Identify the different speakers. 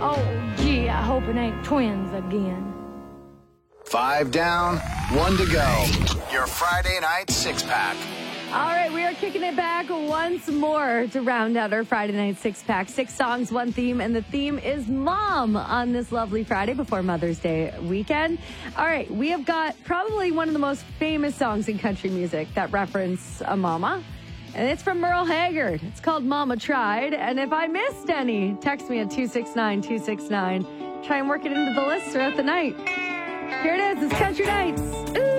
Speaker 1: Oh, gee, I hope it ain't twins again.
Speaker 2: 5 down, 1 to go. Your Friday night six-pack.
Speaker 1: All right, we are kicking it back once more to round out our Friday night six-pack. 6 songs, 1 theme, and the theme is mom on this lovely Friday before Mother's Day weekend. All right, we have got probably one of the most famous songs in country music that reference a mama, and it's from Merle Haggard. It's called Mama Tried, and if I missed any, text me at 269-269. Try and work it into the list throughout the night. Here it is, it's Country Nights. Ooh.